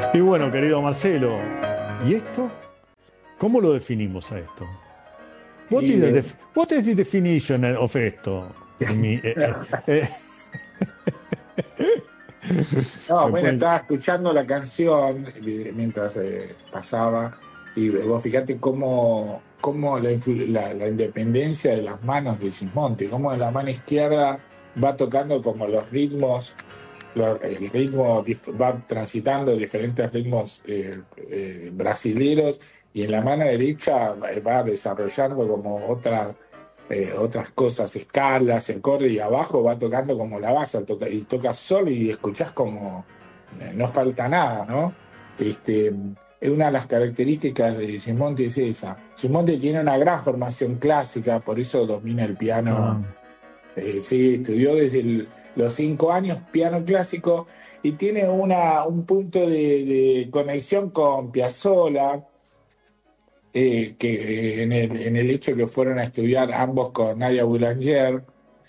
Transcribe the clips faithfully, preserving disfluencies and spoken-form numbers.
Y bueno, querido Marcelo, ¿y esto? ¿Cómo lo definimos a esto? What is Y the, eh, def- what is the definition of esto? Mi- eh, eh, eh. no, ¿Me bueno, pueden- estaba escuchando la canción eh, mientras eh, pasaba y vos fíjate cómo, cómo la, influ- la- la independencia de las manos de Gismonti, cómo de la mano izquierda va tocando como los ritmos, lo- el ritmo dif- va transitando diferentes ritmos eh, eh, brasileros y en la mano derecha va va desarrollando como otras eh, otras cosas, escalas, acordes y abajo va tocando como la base toca, y toca solo y escuchás como eh, no falta nada, ¿no? Este, es una de las características de Gismonti es esa. Gismonti tiene una gran formación clásica, por eso domina el Ah, piano. Eh, sí, estudió desde el- los cinco años piano clásico y tiene una, un punto de, de conexión con Piazzolla, eh, que en el, en el hecho que fueron a estudiar ambos con Nadia Boulanger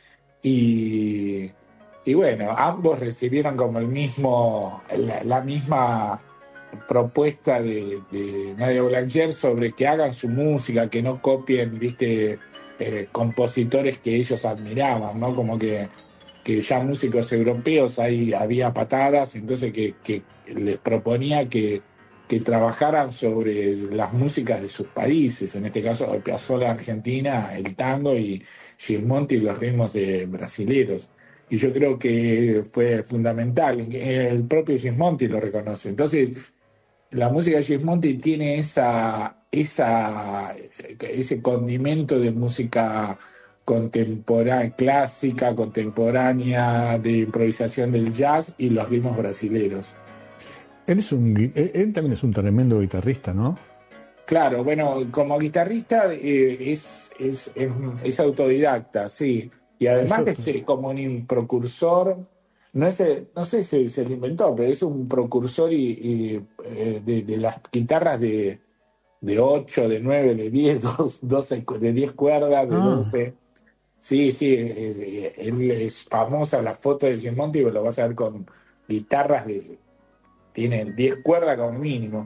y, y bueno, ambos recibieron como el mismo, la, la misma propuesta de, de Nadia Boulanger sobre que hagan su música, que no copien, viste, eh, compositores que ellos admiraban, ¿no? Como que, que ya músicos europeos ahí había patadas, entonces que, que les proponía que, que trabajaran sobre las músicas de sus países, en este caso Piazzolla Argentina, el tango y Gismonti los ritmos de brasileros. Y yo creo que fue fundamental, el propio Gismonti lo reconoce. Entonces, la música de Gismonti tiene esa, esa, ese condimento de música contemporánea, clásica, contemporánea, de improvisación del jazz y los ritmos brasileños. él, es un, gui- él, él también es un tremendo guitarrista, ¿no? Claro, bueno, como guitarrista eh, es, es, es, es autodidacta, sí. Y además Eso es está. eh, como un precursor, no, es, eh, no sé si se lo inventó, pero es un precursor y, y, eh, de, de las guitarras de, de ocho, de nueve, de diez, dos- doce, de diez cuerdas, de Ah, doce. Sí, sí, eh, eh, él es famosa la foto de Gilmonti, pero lo vas a ver con guitarras de, tienen diez cuerdas como mínimo,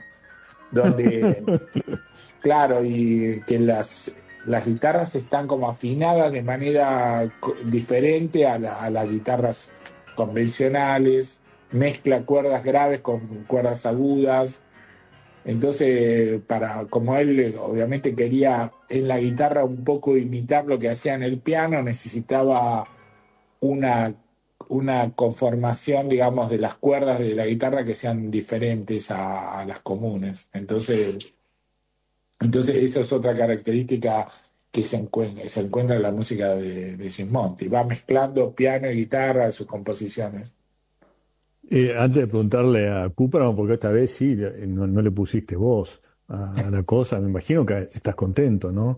donde claro, y que las, las guitarras están como afinadas de manera co- diferente a, la- a las guitarras convencionales, mezcla cuerdas graves con cuerdas agudas. Entonces, para, como él eh, obviamente quería en la guitarra un poco imitar lo que hacía en el piano, necesitaba una, una conformación, digamos, de las cuerdas de la guitarra que sean diferentes a, a las comunes. Entonces, entonces, esa es otra característica que se encuentra, se encuentra en la música de, de Gismonti. Va mezclando piano y guitarra en sus composiciones. eh, antes de preguntarle a Cooper, porque esta vez sí, eh, no, no le pusiste voz a, a la cosa, me imagino que estás contento, ¿no?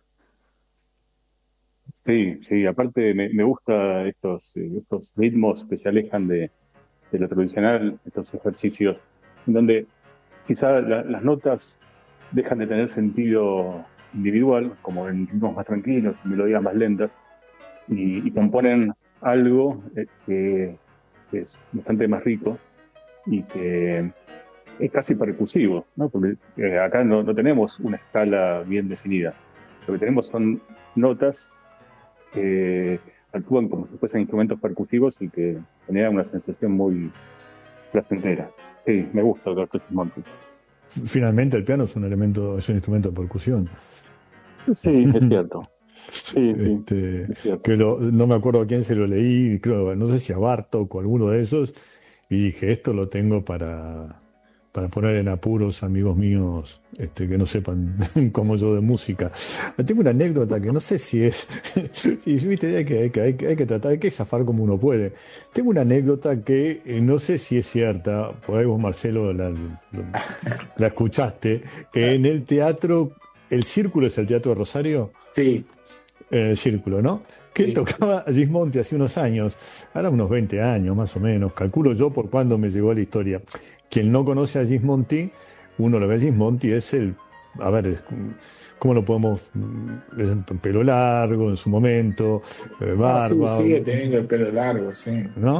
Sí, sí, aparte me, me gusta estos, eh, estos ritmos que se alejan de, de lo tradicional, estos ejercicios en donde quizá la- las notas dejan de tener sentido individual, como en ritmos más tranquilos, en melodías más lentas, y, y componen algo eh, que es bastante más rico y que es casi percusivo, ¿no? Porque eh, acá no, no tenemos una escala bien definida. Lo que tenemos son notas que actúan como si fuesen instrumentos percusivos y que generan una sensación muy placentera. Sí, me gusta el Curtis Monty. Finalmente el piano es un elemento, es un instrumento de percusión. Sí, es cierto. Sí, sí, Este, es cierto. que lo- no me acuerdo a quién se lo leí, creo, no sé si a Bartok o alguno de esos, y dije, esto lo tengo para, para poner en apuros amigos míos este, que no sepan como yo de música. Tengo una anécdota que no sé si es, si viste, hay que, hay que, hay que, hay que tratar, hay que zafar como uno puede. Tengo una anécdota que eh, no sé si es cierta, por ahí vos Marcelo la, la escuchaste, que en el teatro, el Círculo es el Teatro de Rosario Sí, en el círculo, ¿no? Que sí. tocaba a Gismonti hace unos años, ahora unos veinte años más o menos, calculo yo por cuándo me llegó la historia. Quien no conoce a Gismonti, uno lo ve a Gismonti, es el, a ver, es- ¿cómo lo podemos? Es un pelo largo en su momento, eh, Ah, sí, barba, sigue teniendo el pelo largo, sí. ¿no?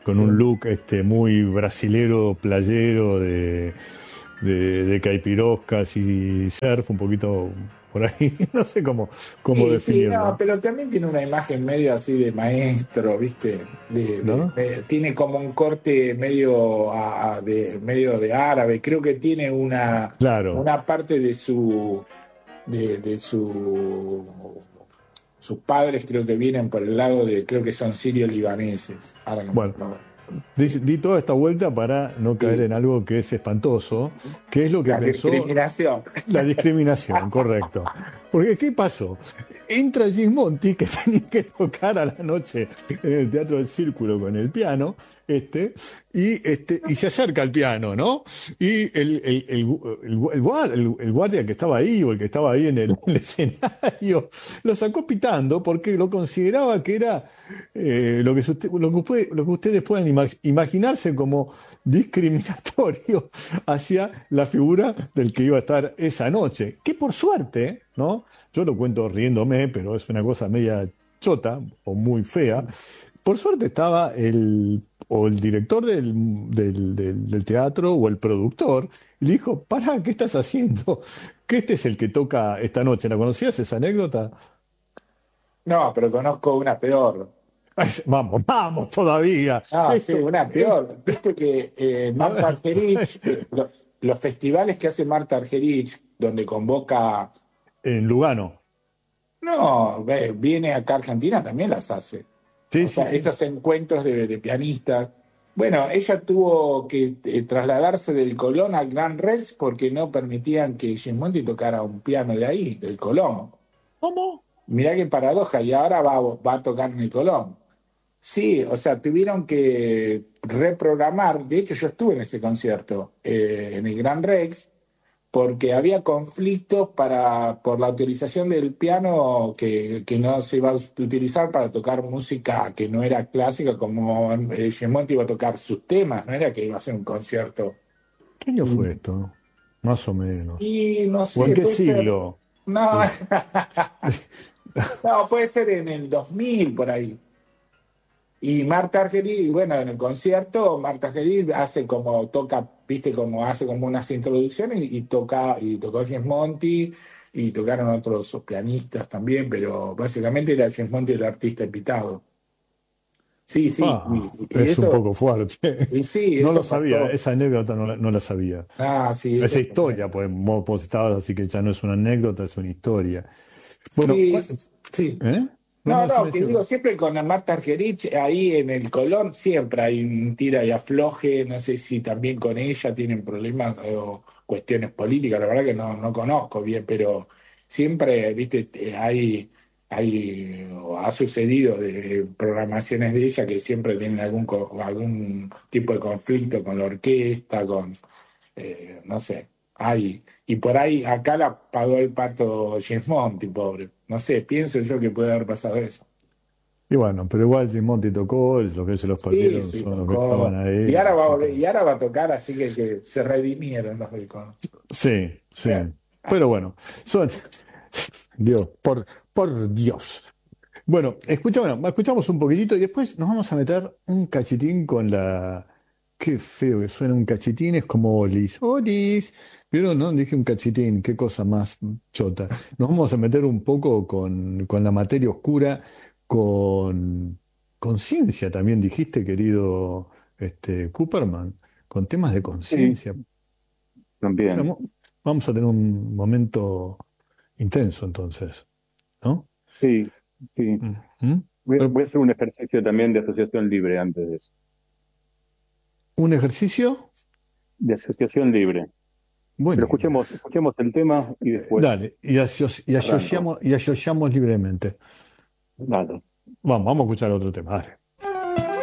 con sí. un look este, muy brasilero, playero, de, de, de caipiroscas y surf, un poquito por ahí, no sé cómo, cómo Sí, sí, no, definirlo, pero también tiene una imagen medio así de maestro, ¿viste? De, de- ¿no? eh, tiene como un corte medio a- a- de medio de árabe. Creo que tiene una, Claro. una parte de su de, de su sus padres creo que vienen por el lado de, creo que son sirio-libaneses. Ahora no me Bueno, acuerdo. di, di toda esta vuelta para no caer Sí, en algo que es espantoso, que es lo que la pensó discriminación. la discriminación, correcto. Porque, ¿qué pasó? Entra Jim Monty, que tenía que tocar a la noche en el Teatro del Círculo con el piano, este, y, este, y se acerca al piano, ¿no? Y el, el, el, el, el guar- el- el guardia que estaba ahí, o el que estaba ahí en el, el escenario, lo sacó pitando porque lo consideraba que era eh, lo, que usted- lo, que usted- lo que ustedes pueden ima- imaginarse como discriminatorio hacia la figura del que iba a estar esa noche. Que por suerte, ¿no? Yo lo cuento riéndome, pero es una cosa media chota o muy fea. Por suerte estaba el, o el director del, del- del- del teatro o el productor, y le dijo, pará, ¿qué estás haciendo? Que este es el que toca esta noche. ¿La conocías esa anécdota? No, pero conozco una peor. Ay, vamos, vamos todavía. Ah, sí, Esto, una es- peor. Viste que eh, a Marta ver, Argerich, eh, lo- los festivales que hace Marta Argerich, donde convoca, en Lugano. no, ve, viene acá a Argentina, también las hace. Sí, O sí, sea, sí. esos encuentros de, de pianistas. Bueno, ella tuvo que eh, trasladarse del Colón al Gran Rex porque no permitían que Gismonti tocara un piano de ahí, del Colón. ¿Cómo? Mirá qué paradoja, y ahora va, va a tocar en el Colón. Sí, o sea, tuvieron que reprogramar. De hecho, yo estuve en ese concierto, eh, en el Gran Rex, porque había conflictos para, por la utilización del piano que, que no se iba a utilizar para tocar música que no era clásica, como eh, Gimondi iba a tocar sus temas, no era que iba a hacer un concierto. ¿Qué año Y, fue esto? Más o menos. y no ¿O en sé, qué puede ser. siglo? No, Es- no, puede ser en el dos mil por ahí. Y Marta Argerich, bueno, en el concierto, Marta Argerich hace como, toca, viste, como hace como unas introducciones y, toca, y tocó James Monti, y tocaron otros pianistas también, pero básicamente era James Monti el artista invitado. Sí, sí, Ah, y, y es un eso, poco fuerte. y sí, No lo eso sabía, pasó. esa anécdota no la, no la sabía. Ah, sí, Esa eso historia, pues vos, vos estabas, así que ya no es una anécdota, es una historia. Bueno, sí, ¿cuál- sí. ¿eh? No, no, No, no, decime, que digo, decime. siempre con la Marta Argerich, ahí en el Colón, siempre hay un tira y afloje, no sé si también con ella tienen problemas o cuestiones políticas, la verdad que no, no conozco bien, pero siempre, viste, eh, hay, hay, o ha sucedido de programaciones de ella que siempre tienen algún, co- algún tipo de conflicto con la orquesta, con, eh, no sé, hay. Y por ahí acá la pagó el pato James Monti, pobre. No sé, pienso yo que puede haber pasado eso. Y bueno, pero igual Jim Monty tocó, es lo que se los Sí, perdieron sí, son los que estaban tocó. Y ahí, ahora va a así volver- que y ahora va a tocar, así que, que se redimieron los del Cono. sí, sí. Eh, Pero bueno, son Dios, por, por Dios. Bueno, escucha, bueno, escuchamos un poquitito y después nos vamos a meter un cachitín con la. Qué feo que suena un cachitín, es como Olis. Olis. Pero no, dije un cachitín, qué cosa más chota. Nos vamos a meter un poco con, con la materia oscura, con conciencia también, dijiste, querido este, Cooperman, con temas de Sí, conciencia. O sea, también. mo- vamos a tener un momento intenso entonces, ¿no? Sí, sí. ¿Mm? Voy, Pero, voy a hacer un ejercicio también de asociación libre antes de eso. ¿un ejercicio? De asociación libre. Pero Bueno, escuchemos, escuchemos el tema y después dale, y, aso- y arranco. asociamos, y asociamos libremente. Dale. Vamos, vamos a escuchar otro tema, dale.